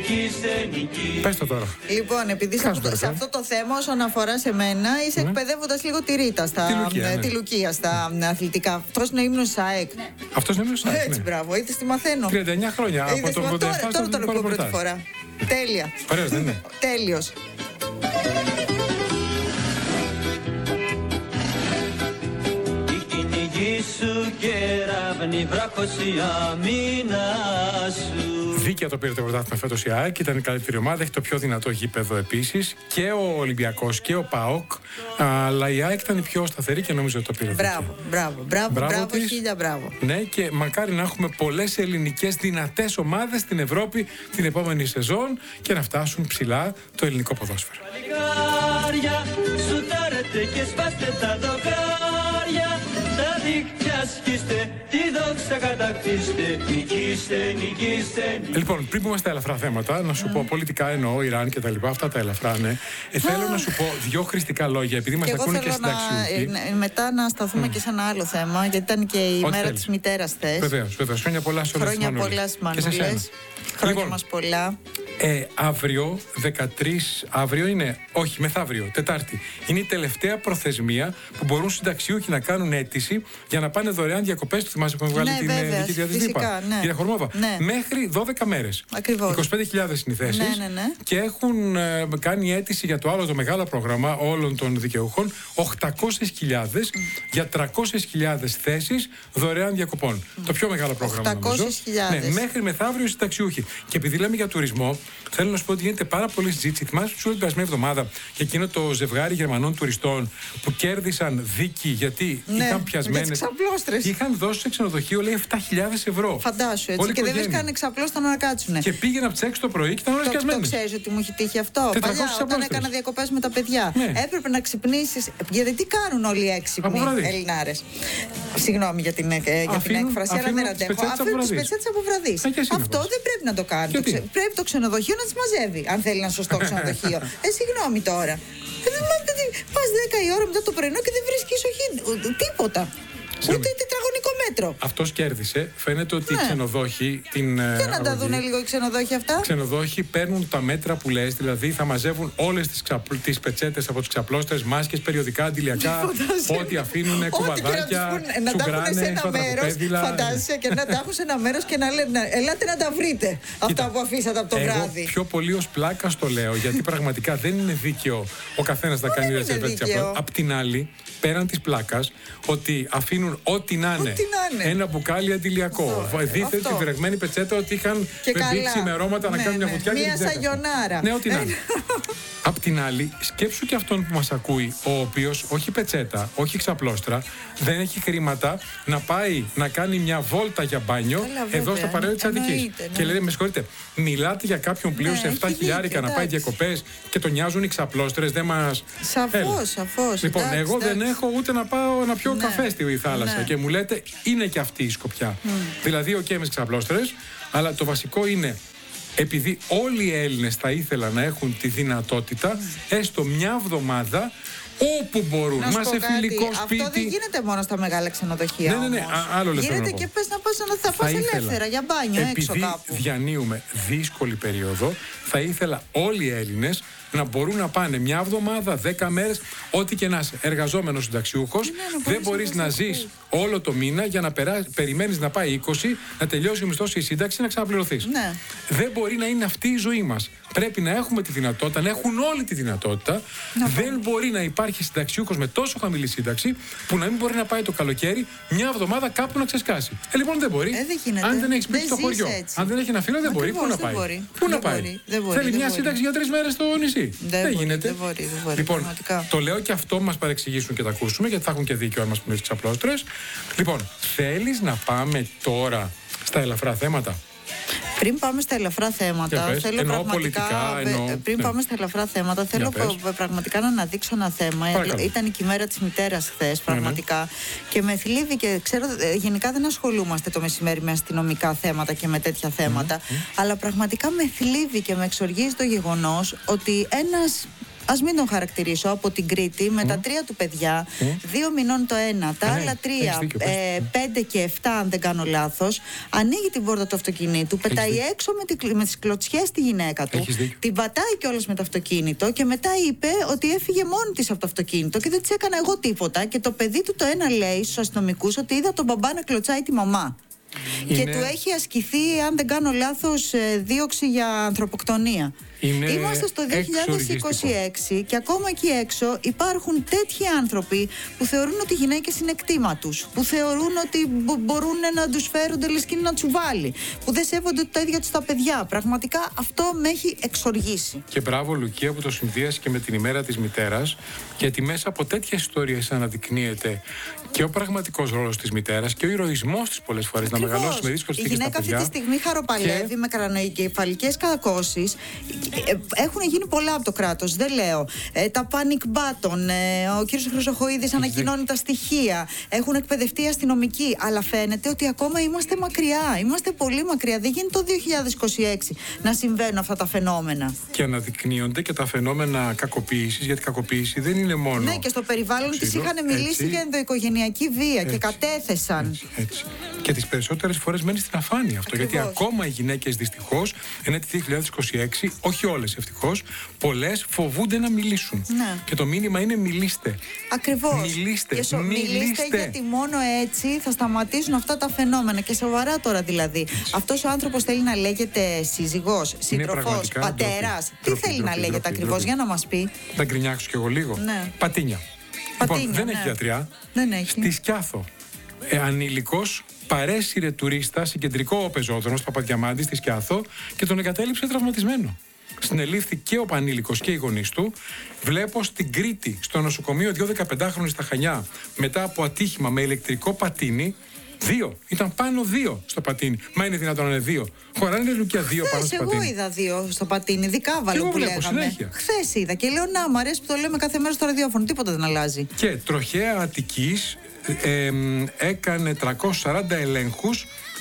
Πες το τώρα. Λοιπόν, επειδή σε αυτό το θέμα, όσον αφορά σε μένα, είσαι εκπαιδεύοντας λίγο τη Ρίτα τη Λουκία στα αθλητικά. Αυτός είναι ο ύμνος της ΑΕΚ. Αυτός είναι ο ύμνος της ΑΕΚ. Έτσι, μπράβο, είδες τι μαθαίνω. 39 χρόνια από το 87 τώρα τον ακούω πρώτη φορά. Τέλεια. Ωραίος, δεν είναι? Τέλειος. Δίκαια το πήρε το πρωτάθλημα φέτος η ΑΕΚ, ήταν η καλύτερη ομάδα, έχει το πιο δυνατό γήπεδο επίσης. Και ο Ολυμπιακός και ο ΠΑΟΚ. Αλλά η ΑΕΚ ήταν η πιο σταθερή και νομίζω ότι το πήρε. Μπράβο, χίλια μπράβο. Ναι, και μακάρι να έχουμε πολλές ελληνικές δυνατές ομάδες στην Ευρώπη την επόμενη σεζόν και να φτάσουν ψηλά το ελληνικό ποδόσφαιρο. Λοιπόν, πριν πούμε στα ελαφρά θέματα, να σου πω πολιτικά εννοώ, Ιράν και τα λοιπά, αυτά τα ελαφρά, ναι. Θέλω να σου πω δύο χρηστικά λόγια, επειδή μας ακούνε και συνταξιούχοι. Μετά να σταθούμε και σε ένα άλλο θέμα, γιατί ήταν και η μέρα της μητέρας χθες. Βεβαίως. Χρόνια πολλά σε όλες τις μανούλες. Χρόνια πολλά στις μανούλες. Χρόνια μας πολλά. Αύριο, 13, αύριο είναι, όχι μεθαύριο, Τετάρτη, είναι η τελευταία προθεσμία που μπορούν συνταξιούχοι να κάνουν αίτηση για να πάνε δωρεάν διακοπές. Του θυμάσαι που έχουμε βγάλει την δική διαδικασία. Κυρία Χορμόβα, μέχρι 12 μέρες. Ακριβώς. 25.000 είναι οι θέσεις. Και έχουν κάνει αίτηση για το άλλο το μεγάλο πρόγραμμα όλων των δικαιούχων, 800.000 για 300.000 θέσεις δωρεάν διακοπών. Το πιο μεγάλο πρόγραμμα. 800.000. Μέχρι μεθαύριο συνταξιούχοι. Και επειδή λέμε για τουρισμό, θέλω να σου πω ότι γίνεται πάρα πολύ συζήτηση. Θυμάσαι του την περασμένη εβδομάδα και εκείνο το ζευγάρι Γερμανών τουριστών που κέρδισαν δίκη γιατί είχαν πιασμένες. Είχαν δώσει σε ξενοδοχείο, λέει, 7.000 ευρώ. Φαντάσου έτσι. Και δεν βρίσκαν εξαπλώστητα να κάτσουνε. Και πήγαινε από τις 6 το πρωί και ήταν όλες πιασμένες. Το ξέρεις ότι μου έχει τύχει αυτό. Παλιά, όταν έκανα διακοπές με τα παιδιά, έπρεπε να ξυπνήσεις. Γιατί τι κάνουν όλοι οι έξυπνοι Ελληνάρες. Συγγνώμη για την έκφραση, αλλά δεν αντέχω. Αφήνουν τις πετσέτες από βραδείς. Αυτό δεν πρέπει να το κάνει. Πρέπει το ξενοδοχείο να τις μαζεύει, αν θέλει ένα σωστό ξενοδοχείο. Συγγνώμη τώρα. Πας 10 η ώρα μετά το πρωινό και δεν βρίσκεις τίποτα. Ούτε τετραγωνικό μέτρο. Αυτός κέρδισε. Φαίνεται ότι οι ξενοδόχοι. Για να τα δουν λίγο οι ξενοδόχοι αυτά. Οι ξενοδόχοι παίρνουν τα μέτρα που λες, δηλαδή θα μαζεύουν όλες τις πετσέτες από τις ξαπλώστερες, μάσκες, περιοδικά, αντιλιακά, ό,τι αφήνουν, κουβαδάκια, τσουγκράνες, φαντραπέδιλα. Φαντάζεσαι και να τα έχουν σε ένα μέρος και να λένε ελάτε να τα βρείτε. Αυτά που αφήσατε από το βράδυ. Πιο πολύ ως πλάκα το λέω, γιατί πραγματικά δεν είναι δίκαιο ο καθένας να κάνει ρετσέπτα. Απ' την άλλη, πέραν της πλάκας, ότι αφήνουν ό,τι να είναι. Ένα μπουκάλι αντιλιακό. Δείτε τη βρεγμένη πετσέτα ότι είχαν μπει ξημερώματα να κάνουν μια βουτιά. Μια σαγιονάρα. Ναι, ό,τι να είναι. Απ' την άλλη, σκέψου και αυτόν που μας ακούει, ο οποίος όχι πετσέτα, όχι ξαπλώστρα, δεν έχει χρήματα να πάει να κάνει μια βόλτα για μπάνιο εδώ στα παρέλια της Αττικής. Και λέει, με συγχωρείτε, μιλάτε για κάποιον πλήρωσε 7.000 να πάει διακοπές και τον νοιάζουν οι ξαπλώστρες, δεν μας. Σαφώς. Λοιπόν, εγώ δεν έχω ούτε να πάω να πιω καφέ στη θάλασσα και μου λέτε, είναι και αυτή η σκοπιά. Δηλαδή, με τις ξαπλώστρες, αλλά το βασικό είναι. Επειδή όλοι οι Έλληνες θα ήθελαν να έχουν τη δυνατότητα, έστω μια εβδομάδα, όπου μπορούν. Μας σε φιλικό σπίτι. Αυτό δεν γίνεται μόνο στα μεγάλα ξενοδοχεία. Ναι, άλλο λες. Γίνεται και πες να πας ελεύθερα για μπάνιο έξω κάπου. Επειδή διανύουμε δύσκολη περίοδο, θα ήθελα όλοι οι Έλληνες να μπορούν να πάνε μια εβδομάδα, 10 μέρες, ό,τι και να είσαι εργαζόμενος συνταξιούχος. Δεν μπορείς να ζεις όλο το μήνα για να περιμένεις να πάει 20, να τελειώσει ο μισθός και η σύνταξη, να ξαναπληρωθείς. Δεν μπορεί να είναι αυτή η ζωή μας. Πρέπει να έχουμε τη δυνατότητα, να έχουν όλοι τη δυνατότητα. Δεν μπορεί να υπάρχει συνταξιούχος με τόσο χαμηλή σύνταξη που να μην μπορεί να πάει το καλοκαίρι μια εβδομάδα κάπου να ξεσκάσει. Λοιπόν δεν μπορεί. Αν δεν έχει σπίτι στο χωριό, αν δεν έχει ένα φίλο, δεν μπορεί. Πού να πάει. Πού να πάει. Θέλει μια σύνταξη για 3 μέρες στο νησί. Δεν γίνεται. Λοιπόν, το λέω και αυτό μας παρεξηγήσουν και τα ακούσουμε, γιατί θα έχουν και δίκιο αν μας πούνε τις ξαπλώστρες. Λοιπόν, θέλεις να πάμε τώρα στα ελαφρά θέματα? Πριν πάμε στα ελαφρά θέματα, θέλω πραγματικά να αναδείξω ένα θέμα. Ήταν η ημέρα της μητέρας χθες, πραγματικά. Και με θλίβει και ξέρω, γενικά δεν ασχολούμαστε το μεσημέρι με αστυνομικά θέματα και με τέτοια θέματα. Αλλά πραγματικά με θλίβει και με εξοργίζει το γεγονός ότι ένας ας μην τον χαρακτηρίσω, από την Κρήτη, με τα 3 του παιδιά, 2 μηνών το ένα, τα άλλα 3, 5 και 7, αν δεν κάνω λάθος, ανοίγει την πόρτα του αυτοκινήτου, πετάει έξω με τις κλωτσιές τη γυναίκα του, την πατάει κιόλας με το αυτοκίνητο και μετά είπε ότι έφυγε μόνη της από το αυτοκίνητο και δεν της έκανα εγώ τίποτα. Και το παιδί του το ένα λέει στους αστυνομικούς ότι είδα τον μπαμπά να κλωτσάει τη μαμά. Και του έχει ασκηθεί, αν δεν κάνω λάθος, δίωξη για ανθρωποκτονία. Είμαστε στο 2026 και ακόμα εκεί έξω υπάρχουν τέτοιοι άνθρωποι που θεωρούν ότι οι γυναίκες είναι κτήμα τους, που θεωρούν ότι μπορούν να τους φέρονται λες και είναι να τσουβάλι, που δεν σέβονται τα ίδια τους τα παιδιά. Πραγματικά αυτό με έχει εξοργήσει. Και μπράβο, Λουκία, που το συνδύασε και με την ημέρα της μητέρας, γιατί μέσα από τέτοιες ιστορίες αναδεικνύεται και ο πραγματικός ρόλος της μητέρας και ο ηρωισμός της πολλές φορές. Να μεγαλώσει με δύσκολες συνθήκες τα παιδιά. Η γυναίκα αυτή τη στιγμή χαροπαλεύει με καρανοϊκεφαλικές κακώσεις. Έχουν γίνει πολλά από το κράτος, δεν λέω. Τα panic button, ο κύριος Χρυσοχοΐδης ανακοινώνει τα στοιχεία. Έχουν εκπαιδευτεί οι αστυνομικοί. Αλλά φαίνεται ότι ακόμα είμαστε μακριά. Είμαστε πολύ μακριά. Δεν γίνεται το 2026 να συμβαίνουν αυτά τα φαινόμενα. Και αναδεικνύονται και τα φαινόμενα κακοποίησης, γιατί κακοποίηση δεν είναι μόνο. Ναι, και στο περιβάλλον της είχαν μιλήσει για ενδοοικογενειακή βία και κατέθεσαν. Έτσι. Και τις περισσότερες φορές μένει στην αφάνεια αυτό. Ακριβώς. Γιατί ακόμα οι γυναίκες δυστυχώς, ενώ το 2026, όχι όλες ευτυχώς, πολλές φοβούνται να μιλήσουν. Ναι. Και το μήνυμα είναι μιλήστε. Ακριβώς. Μιλήστε. Μιλήστε, γιατί μόνο έτσι θα σταματήσουν αυτά τα φαινόμενα. Και σοβαρά τώρα δηλαδή. Αυτός ο άνθρωπος θέλει να λέγεται σύζυγος, σύντροφος, πατέρας. Τι θέλει να λέγεται ακριβώς, για να μας πει. Θα γκρινιάξω κι εγώ λίγο. Ναι. Πατίνια. Λοιπόν, δεν έχει γιατριά. Δεν έχει. Στη Σκιάθο, ανήλικος παρέσυρε τουρίστα σε κεντρικό πεζόδρομο, στο Παπαδιαμάντη, στη Σκιάθο, και τον εγκατέλειψε τραυματισμένο. Συνελήφθη και ο πανήλικος και οι γονείς του. Βλέπω στην Κρήτη, στο νοσοκομείο, 2 15χρονοι στα Χανιά, μετά από ατύχημα με ηλεκτρικό πατίνι. 2. Ήταν πάνω 2 στο πατίνι. Μα είναι δυνατόν να είναι 2. Χωράνε, Λουκία, 2 πάνω στο πατίνι. Εγώ είδα 2 στο πατίνι, δικάβαλο που λέγαμε. Χθες είδα και λέω να, μ' αρέσει που το λέμε κάθε μέρα στο ραδιόφωνο. Τίποτα δεν αλλάζει. Και τροχαία Αττικής έκανε 340 ελέγχους,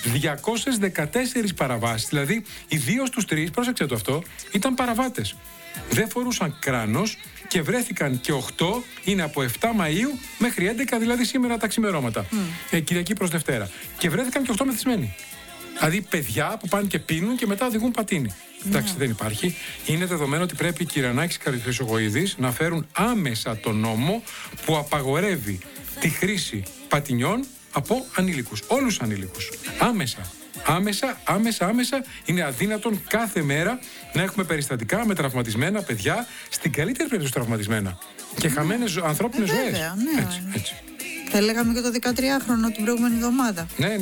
214 παραβάσεις. Δηλαδή, οι 2 στους 3, πρόσεξε το αυτό, ήταν παραβάτες. Δεν φορούσαν κράνος και βρέθηκαν και 8, είναι από 7 Μαΐου μέχρι 11, δηλαδή σήμερα τα ξημερώματα. Κυριακή προς Δευτέρα. Και βρέθηκαν και 8 μεθυσμένοι. Δηλαδή, παιδιά που πάνε και πίνουν και μετά οδηγούν πατίνι. Εντάξει, δεν υπάρχει. Είναι δεδομένο ότι πρέπει οι Κυρανάκης και Χρυσοχοΐδης να φέρουν άμεσα τον νόμο που απαγορεύει τη χρήση πατινιών από ανήλικους. Όλους τους ανήλικους. Άμεσα. Είναι αδύνατον κάθε μέρα να έχουμε περιστατικά με τραυματισμένα παιδιά, στην καλύτερη περίπτωση τραυματισμένα. Και χαμένες ανθρώπινες ζωές. Ναι. Έτσι. Θα λέγαμε και το 13χρονο την προηγούμενη εβδομάδα. Ναι.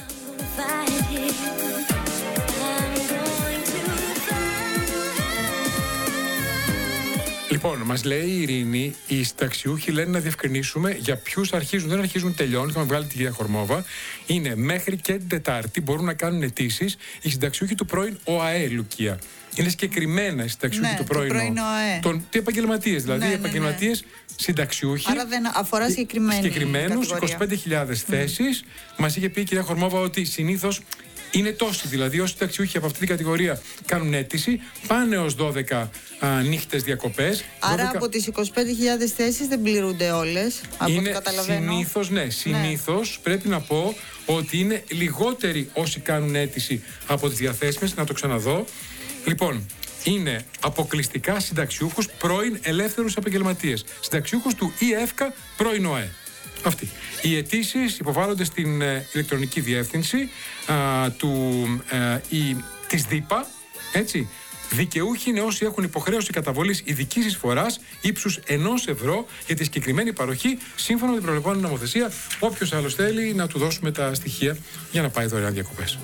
Λοιπόν, μας λέει η Ειρήνη, οι συνταξιούχοι λένε να διευκρινίσουμε για ποιους αρχίζουν. Δεν αρχίζουν, τελειώνουν. Είχαμε βγάλει την κυρία Χορμόβα. Είναι μέχρι και την Τετάρτη, μπορούν να κάνουν αιτήσεις οι συνταξιούχοι του πρώην ΟΑΕ, Λουκία. Είναι συγκεκριμένα οι συνταξιούχοι του πρώην ΟΑΕ. Τι επαγγελματίες, δηλαδή επαγγελματίες συνταξιούχοι. Άρα δεν αφορά συγκεκριμένους 25.000 θέσεις. Μας είχε πει η κυρία Χορμόβα ότι συνήθως είναι τόσοι, δηλαδή όσοι συνταξιούχοι από αυτή την κατηγορία κάνουν αίτηση, πάνε ως 12 νύχτες διακοπές. Άρα 12... από τις 25.000 θέσεις δεν πληρούνται όλες, από ό,τι καταλαβαίνω. Συνήθως πρέπει να πω ότι είναι λιγότεροι όσοι κάνουν αίτηση από τις διαθέσιμες. Να το ξαναδώ. Λοιπόν, είναι αποκλειστικά συνταξιούχους πρώην ελεύθερους επαγγελματίες. Συνταξιούχους του ΙΕΦΚΑ πρώην ΟΑΕ. Αυτή. Οι αιτήσεις υποβάλλονται στην ηλεκτρονική διεύθυνση της ΔΥΠΑ, έτσι. Δικαιούχοι είναι όσοι έχουν υποχρέωση καταβολής ειδικής εισφοράς ύψους 1 ευρώ για τη συγκεκριμένη παροχή, σύμφωνα με την προβλεπόμενη νομοθεσία. Όποιος άλλος θέλει να του δώσουμε τα στοιχεία για να πάει δωρεάν διακοπές.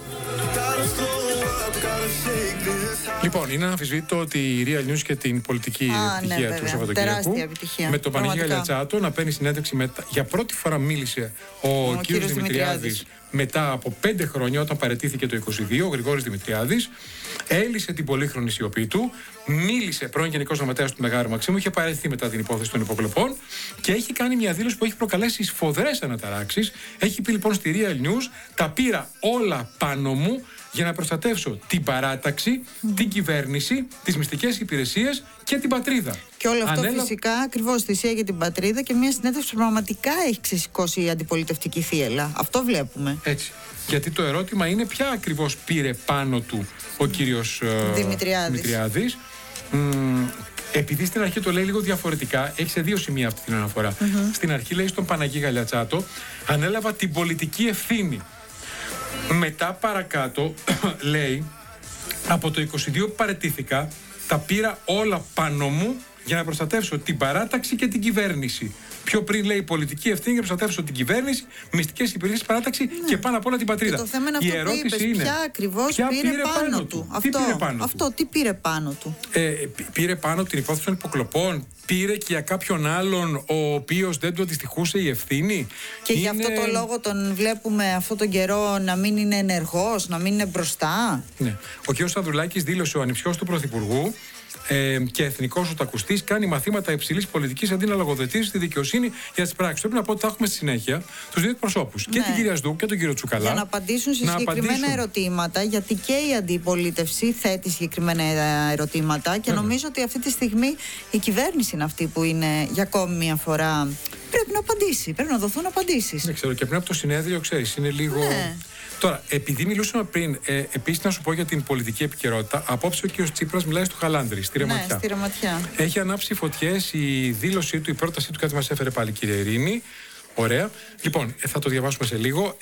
Λοιπόν, είναι αναμφισβήτητο ότι η Real News και την πολιτική επιτυχία του Σαββατοκύριακου, με τον Παναγί Γαλιατσάτο να παίρνει συνέντευξη για πρώτη φορά μίλησε ο κύριος Δημητριάδης μετά από 5 χρόνια, όταν παραιτήθηκε το 22, ο Γρηγόρης Δημητριάδης. Έλυσε την πολύχρονη σιωπή του, μίλησε πρώην Γενικός Γραμματέας του Μεγάρου Μαξίμου, είχε παραιτηθεί μετά την υπόθεση των υποκλοπών και έχει κάνει μια δήλωση που έχει προκαλέσει σφοδρές αναταράξεις. Έχει πει λοιπόν στη Real News: τα πήρα όλα πάνω μου για να προστατεύσω την παράταξη, την κυβέρνηση, τις μυστικές υπηρεσίες και και την πατρίδα. Και όλο αυτό φυσικά ακριβώς θυσία για την πατρίδα και μια συνέντευξη που πραγματικά έχει ξεσηκώσει η αντιπολιτευτική θύελλα. Αυτό βλέπουμε. Έτσι. Γιατί το ερώτημα είναι ποια ακριβώς πήρε πάνω του ο κύριος Δημητριάδης. Επειδή στην αρχή το λέει λίγο διαφορετικά, έχει σε δύο σημεία αυτή την αναφορά. Στην αρχή λέει στον Παναγί Γαλιατσάτο, ανέλαβα την πολιτική ευθύνη. Μετά παρακάτω λέει, από το 22 που παραιτήθηκα, τα πήρα όλα πάνω μου για να προστατεύσω την παράταξη και την κυβέρνηση. Πιο πριν λέει πολιτική ευθύνη για να προστατεύσω την κυβέρνηση, μυστικές υπηρεσίες, παράταξη και πάνω απ' όλα την πατρίδα. Και το θέμα είναι αυτό που είπες, ποια ακριβώς πήρε πάνω του. Τι πήρε πάνω του. Πήρε πάνω την υπόθεση των υποκλοπών. Πήρε και για κάποιον άλλον ο οποίος δεν του αντιστοιχούσε η ευθύνη. Και γι' αυτό το λόγο τον βλέπουμε αυτόν τον καιρό να μην είναι ενεργός, να μην είναι μπροστά. Ναι. Ο κ. Σανδρουλάκης δήλωσε ο ανιψιός του Πρωθυπουργού και εθνικός οτακουστής κάνει μαθήματα υψηλής πολιτικής αντί να λογοδοτήσει στη δικαιοσύνη για τις πράξεις. Πρέπει να πω ότι θα έχουμε στη συνέχεια τους δύο εκπροσώπους. Και την κυρία Σδού και τον κύριο Τσουκαλά. Για να απαντήσουν σε συγκεκριμένα ερωτήματα, γιατί και η αντιπολίτευση θέτει συγκεκριμένα ερωτήματα και νομίζω ότι αυτή τη στιγμή η κυβέρνηση είναι αυτή που είναι για ακόμη μια φορά. Πρέπει να απαντήσει, πρέπει να δοθούν απαντήσεις. Δεν ξέρω, και πριν από το συνέδριο, ξέρεις, είναι λίγο. Ναι. Τώρα, επειδή μιλούσαμε πριν, επίσης να σου πω για την πολιτική επικαιρότητα, απόψε ο κ. Τσίπρας μιλάει στο Χαλάνδρι, στη Ρεματιά. Ναι, στη Ρεματιά. Έχει ανάψει φωτιές η δήλωσή του, η πρότασή του, κάτι μας έφερε πάλι, κυρία Ειρήνη. Ωραία. Λοιπόν, θα το διαβάσουμε σε λίγο.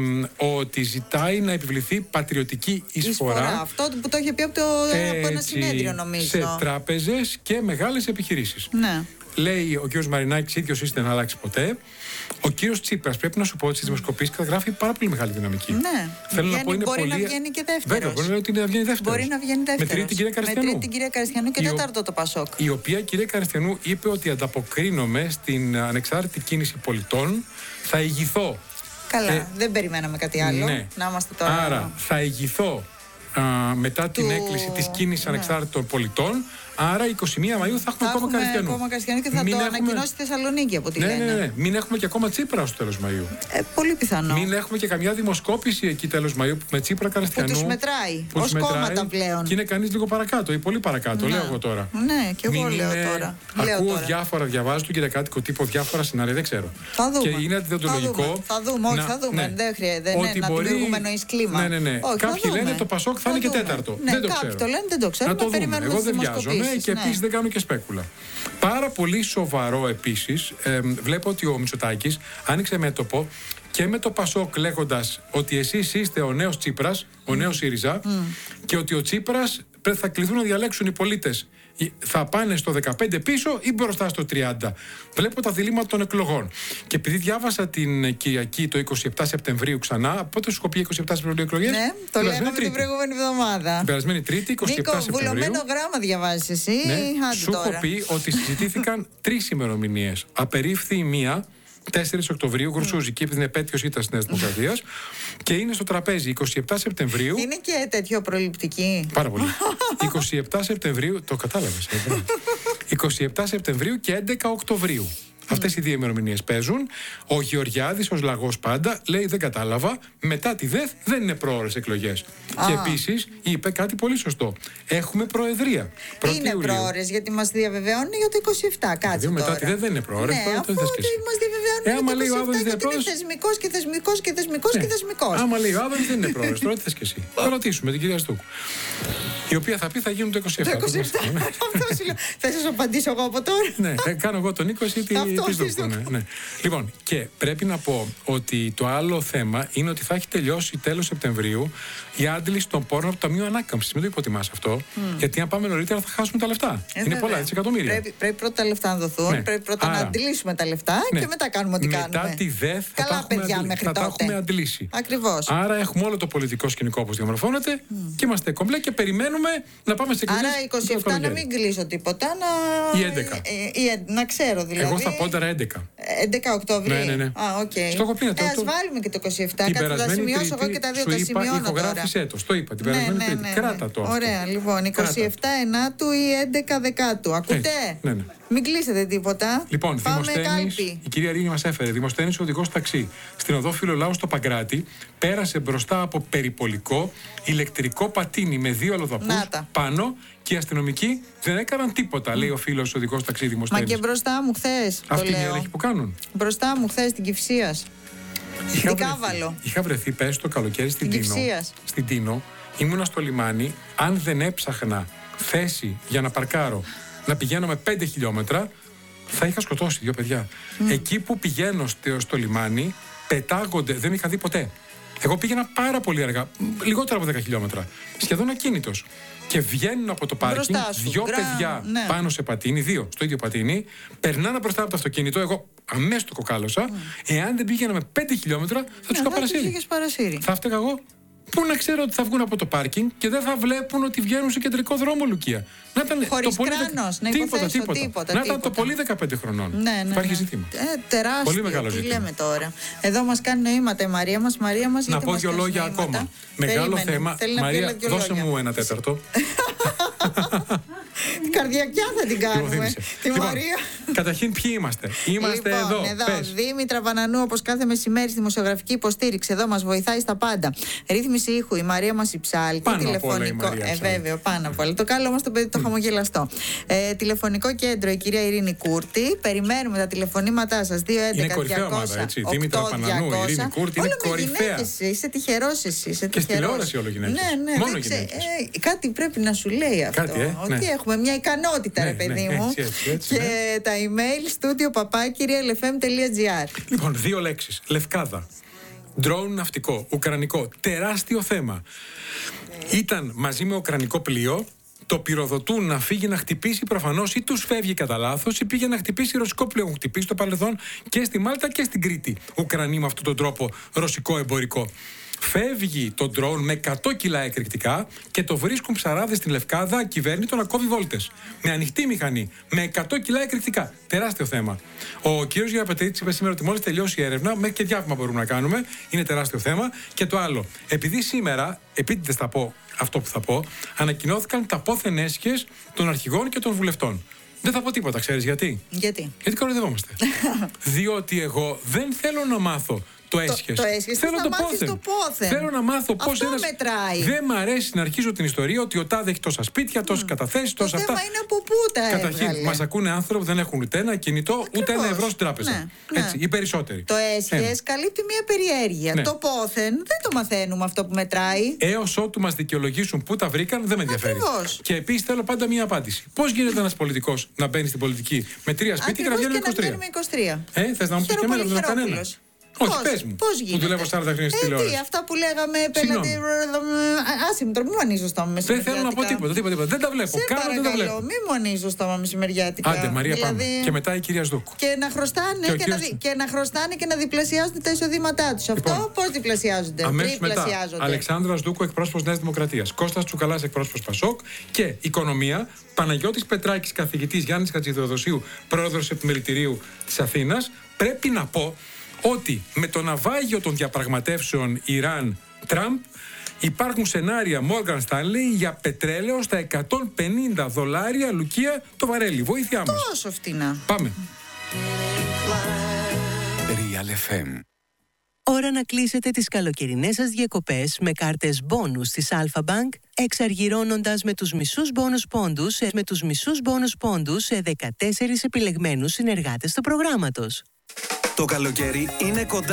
Ότι ζητάει να επιβληθεί πατριωτική εισφορά. Αυτό που το είχε πει από ένα συνέδριο, νομίζω. Σε τράπεζες και μεγάλες επιχειρήσεις. Ναι. Λέει ο κ. Μαρινάκης, ίδιος είστε να αλλάξει ποτέ. Ο κύριος Τσίπρας, πρέπει να σου πω ότι στις δημοσκοπήσεις καταγράφει πάρα πολύ μεγάλη δυναμική. Ναι. Θέλω να πω, είναι μπορεί πολύ... να βγαίνει και δεύτερος. Βέβαια, μπορεί να βγαίνει δεύτερος. Μπορεί να βγαίνει δεύτερος. Με τρίτη την κυρία Καριστιανού. Με τρίτη την κυρία Καριστιανού και τέταρτο το Πασόκ. Η οποία κυρία Καριστιανού είπε ότι ανταποκρίνομαι στην ανεξάρτητη κίνηση πολιτών. Θα ηγηθώ. Καλά, δεν περιμέναμε κάτι άλλο. Ναι. Να είμαστε τώρα. Άρα θα ηγηθώ μετά την έκκληση της κίνησης ανεξάρτητων πολιτών. Άρα 21 Μαΐου θα έχουμε ακόμα Καριστιανού και θα το ανακοινώσει στη Θεσσαλονίκη από ό,τι λένε. Ναι. Μην έχουμε και ακόμα Τσίπρα στο τέλος Μαΐου. Πολύ πιθανό. Μην έχουμε και καμιά δημοσκόπηση εκεί τέλος Μαΐου με Τσίπρα Καριστιανού. Που τους μετράει ως κόμματα πλέον. Και είναι κανείς λίγο παρακάτω ή πολύ παρακάτω, λέω εγώ τώρα. Ναι, και εγώ λέω τώρα. Ακούω διάφορα, διαβάζω του κυριακάτικο τύπο διάφορα σενάρια, δεν ξέρω. Θα δούμε. Και είναι αντιδοντολογικό. Θα δούμε. Δεν χρειάζεται να δημιουργούμε νοής κλίμα. Ναι. Κάποιοι λένε το Πασόκ θα είναι και τέταρτο. Δεν το ξέρω. Κάποιοι το λένε, δεν το ξέρω. Εγώ δεν βιάζομαι και επίσης δεν κάνω και σπέκουλα. Πάρα πολύ σοβαρό επίσης, βλέπω ότι ο Μητσοτάκης άνοιξε μέτωπο και με το Πασόκ λέγοντας ότι εσείς είστε ο νέος Τσίπρας, ο νέος ΣΥΡΙΖΑ και ότι ο Τσίπρας θα κληθούν να διαλέξουν οι πολίτες. Θα πάνε στο 15 πίσω ή μπροστά στο 30. Βλέπω τα διλήμματα των εκλογών. Και επειδή διάβασα την Κυριακή το 27 Σεπτεμβρίου ξανά, πότε σου κοπεί 27 Σεπτεμβρίου εκλογές? Ναι, το λέγαμε την προηγούμενη εβδομάδα. Την περασμένη Τρίτη, 27 Σεπτεμβρίου. Βουλωμένο γράμμα διαβάζεις εσύ. Ναι, σου έχω πει ότι συζητήθηκαν 3 ημερομηνίες. Απερίφθη η μία, 4 Οκτωβρίου, Γρουσούζικη, επειδή είναι επέτειος ήταν στη Νέα Δημοκρατία. Και είναι στο τραπέζι 27 Σεπτεμβρίου. Είναι και τέτοιο προληπτική. Πάρα πολύ. 27 Σεπτεμβρίου, το κατάλαβες. 27 Σεπτεμβρίου και 11 Οκτωβρίου. Αυτές οι δύο ημερομηνίες παίζουν. Ο Γεωργιάδης, ως λαγός πάντα, λέει: δεν κατάλαβα. Μετά τη ΔΕΘ δεν είναι προώρες εκλογές. Και επίσης είπε κάτι πολύ σωστό. Έχουμε προεδρία. Είναι προώρες, γιατί μας διαβεβαιώνουν για το 27. Κάτσε. Μετά τη ΔΕΘ δεν είναι προώρες. Ναι, αφού μας διαβεβαιώνουν για το 27, γιατί είναι θεσμικός και θεσμικός και θεσμικός και θεσμικός. Άμα λέει ο Άδωνης δεν είναι προώρες. Τώρα τι θες και εσύ? Θα ρωτήσουμε την κυρία Στούκου. Η οποία θα πει θα γίνουν το 27. Θα σας απαντήσω εγώ από τώρα. Ναι, κάνω εγώ τον 20 ή ναι. Λοιπόν, και πρέπει να πω ότι το άλλο θέμα είναι ότι θα έχει τελειώσει τέλος Σεπτεμβρίου η άντληση των πόρων από το Ταμείο Ανάκαμψης. Μην το υποτιμάς αυτό. Γιατί αν πάμε νωρίτερα θα χάσουμε τα λεφτά. Είναι πολλά, δισεκατομμύρια. Πρέπει πρώτα τα λεφτά να δοθούν, πρέπει πρώτα να αντλήσουμε τα λεφτά και μετά κάνουμε ό,τι κάνουμε. Μετά τη ΔΕΘ θα τα έχουμε αντλήσει. Ακριβώς. Άρα έχουμε όλο το πολιτικό σκηνικό όπως διαμορφώνεται και είμαστε κομπλέ και περιμένουμε να πάμε σε εκλογές. Άρα 27 να μην κλείσω τίποτα. Ή 11. Να ξέρω δηλαδή. Εγώ θα πω τώρα 11. 11 Οκτωβρίου. Ναι. Στο έχω πει να το. Ας βάλουμε και το 27. Κάτι θα σημειώσω εγώ και τα δύο. Τα σημειώνω τώρα. Ηχογράφησέ το. Το είπα την περασμένη Τρίτη. Κράτα το. Ωραία, λοιπόν. 27 Ενάτου ή 11 Δεκάτου. Ακούτε? Ναι. Μην κλείσετε τίποτα. Λοιπόν, Δημοσθένης, η κυρία Ρίνη μας έφερε. Δημοσθένης οδηγός ταξί. Στην οδό Φιλολάου στο Παγκράτη πέρασε μπροστά από περιπολικό ηλεκτρικό πατίνι με 2 αλλοδαπούς πάνω και οι αστυνομικοί δεν έκαναν τίποτα, λέει ο φίλος οδηγός ταξί Δημοσθένης. Μα και μπροστά μου χθες. Αυτή είναι η έλεγχη που κάνουν. Μπροστά μου χθες στην Κυφσίας. Είχα βρεθεί πέρσι το καλοκαίρι στην Τίνο. Ήμουνα στο λιμάνι. Αν δεν έψαχνα θέση για να παρκάρω, να πηγαίνω με 5 χιλιόμετρα, θα είχα σκοτώσει 2 παιδιά. Εκεί που πηγαίνω στο λιμάνι, πετάγονται, δεν είχα δει ποτέ. Εγώ πήγαινα πάρα πολύ αργά, λιγότερα από 10 χιλιόμετρα, σχεδόν ακίνητος. Και βγαίνουν από το πάρκινγκ 2 παιδιά πάνω σε πατίνι, 2 στο ίδιο πατίνι, περνάνε μπροστά από το αυτοκίνητο. Εγώ αμέσως το κοκάλωσα. Εάν δεν πήγαινα με 5 χιλιόμετρα, θα τους είχα παρασύρει. Θα έφταιγα εγώ. Πού να ξέρω ότι θα βγουν από το πάρκινγκ και δεν θα βλέπουν ότι βγαίνουν σε κεντρικό δρόμο, Λουκία. Χωρίς κράνος, να υποθέσω τίποτα. Να ήταν το πολύ 15 χρονών. Υπάρχει ζήτημα. Τεράστιο. Πολύ μεγάλο τι ζήτημα. λέμε τώρα. Εδώ μας κάνει νοήματα η Μαρία μας. Να πω 2 λόγια ακόμα. Μεγάλο θέμα. Μαρία, δώσε μου 1/4. Καρδιακιά θα την κάνουμε. Τη Μαρία. Καταρχήν, ποιοι είμαστε. Είμαστε εδώ. Δήμητρα Βανανού, όπως κάθε μεσημέρι στη δημοσιογραφική υποστήριξη. Εδώ μας βοηθάει στα πάντα. Ρύθμιση ήχου, η Μαρία μας η ψάλτη. Τηλεφωνικό. Βέβαια, πάνω απ' όλα. Το καλό όμως το παιδί το χαμογελαστό. Τηλεφωνικό κέντρο, η κυρία Ειρήνη Κούρτη. Περιμένουμε τα τηλεφωνήματά σας. 211-200. Είναι κορυφαία ομάδα, έτσι. Δήμητρα Βανανού, Ειρήνη Κούρτη. Είναι κορυφαία. Είσαι τυχερός εσύ. Και στην τηλεόραση όλο γυναίκες. Μόνο γυναίκες. Κάτι πρέπει να σου λέει αυτό. Ότι έχουμε μια ικανότητα, ρε παιδί μου. Και τα email studio@lfm.gr. Λοιπόν, 2 λέξεις. Λευκάδα. Ντρόουν ναυτικό. Ουκρανικό. Τεράστιο θέμα. Ήταν μαζί με ουκρανικό πλοίο. Το πυροδοτούν να φύγει να χτυπήσει προφανώς, ή τους φεύγει κατά λάθος, ή πήγε να χτυπήσει ρωσικό πλοίο. Έχουν χτυπήσει στο παρελθόν και στη Μάλτα και στην Κρήτη. Ουκρανοί με αυτόν τον τρόπο ρωσικό εμπορικό. Φεύγει το ντρόουν με 100 κιλά εκρηκτικά και το βρίσκουν ψαράδες στην Λευκάδα ακυβέρνητο να κόβει βόλτες. Με ανοιχτή μηχανή, με 100 κιλά εκρηκτικά. Τεράστιο θέμα. Ο κύριος Γεραπετρίτης είπε σήμερα ότι μόλις τελειώσει η έρευνα, μέχρι και διάβημα μπορούμε να κάνουμε. Είναι τεράστιο θέμα. Και το άλλο, επειδή σήμερα, επίτηδες θα πω αυτό που θα πω, ανακοινώθηκαν τα πόθεν έσχες των αρχηγών και των βουλευτών. Δεν θα πω τίποτα, ξέρεις γιατί. Γιατί κοροϊδευόμαστε. Διότι εγώ δεν θέλω να μάθω το έσχες. Θέλω το πόθεν. Θέλω να μάθω πώς ένας... μετράει. Δεν μ' αρέσει να αρχίζω την ιστορία ότι ο τάδε έχει τόσα σπίτια, τόσες καταθέσεις, τόσα αυτά. Το θέμα είναι από πού τα έβγαλε. Καταρχήν, μας ακούνε άνθρωποι που δεν έχουν ούτε ένα κινητό, ούτε ένα ευρώ στην τράπεζα. Έτσι, οι περισσότεροι. Το έσχες καλύπτει μια περιέργεια. Το πόθεν δεν το μαθαίνουμε αυτό που μετράει. Έως ότου μας δικαιολογήσουν πού τα βρήκαν, δεν με ενδιαφέρει. Και επίσης θέλω πάντα μια απάντηση. Πώς γίνεται ένας πολιτικός να μπαίνει στην πολιτική με 3 σπίτια και να βγαίνει 23? Θες να μου πεις και εμένα που δεν έχω κανένα? Όχι, πες μου. Πώς γίνεται? Που δουλεύω 40 χρόνια στην τηλεόραση. Αυτά που λέγαμε πέλατη. Άσε μου τώρα, μην μου ανοίγεις το στόμα μεσημεριάτικα. Δεν θέλω να πω τίποτα. Δεν τα βλέπω. Κάνω δεν τα βλέπω. Μην μου ανοίγεις το στόμα μεσημεριάτικα. Άντε, Μαρία, πάμε. Και μετά η κυρία Σδούκου. Και να χρωστάνε και να διπλασιάζουν τα εισοδήματά τους. Αυτό πώς διπλασιάζονται? Αμέσως μετά. Αλεξάνδρα Σδούκου, εκπρόσωπος Νέας Δημοκρατίας. Κώστας Τσουκαλάς, εκπρόσωπος Πασόκ. Και οικονομία, Παναγιώτης Πετράκης, καθηγητής, Γιάννης Χατζηθεοδοσίου, πρόεδρος Επιμελητηρίου της Αθήνας. Πρέπει να πω ότι με το ναυάγιο των διαπραγματεύσεων Ιράν-Τραμπ υπάρχουν σενάρια Morgan Stanley για πετρέλαιο στα $150, Λουκία, το βαρέλι. Βοήθειά μας. Τόσο φτηνά. Πάμε. Real FM. Ώρα να κλείσετε τις καλοκαιρινές σας διακοπές με κάρτες μπόνους της Alpha Bank, εξαργυρώνοντας με τους μισούς μπόνους πόντους σε 14 επιλεγμένους συνεργάτες του προγράμματος. Το καλοκαίρι είναι κοντά.